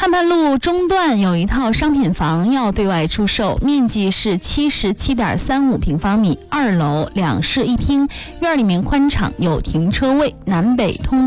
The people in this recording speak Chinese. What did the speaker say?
万畔路中段有一套商品房要对外出售，面积是77.35平方米，2楼2室1厅，院里面宽敞，有停车位，南北通